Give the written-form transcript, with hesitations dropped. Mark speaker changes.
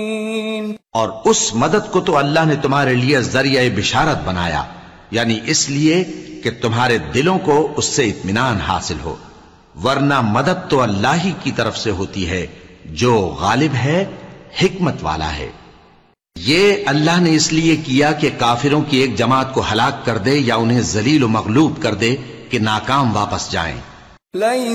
Speaker 1: और उस मदद को तो अल्लाह ने तुम्हारे लिए जरिया बिशारत बनाया, यानी इसलिए कि तुम्हारे दिलों को उससे इत्मीनान हासिल हो, वरना मदद तो अल्लाह ही की तरफ से होती है जो गालिब है, हिकमत वाला है। ये अल्लाह ने इसलिए किया कि काफिरों की एक जमात को हलाक कर दे या उन्हें जलील व मगलूब कर दे कि नाकाम वापस जाएं।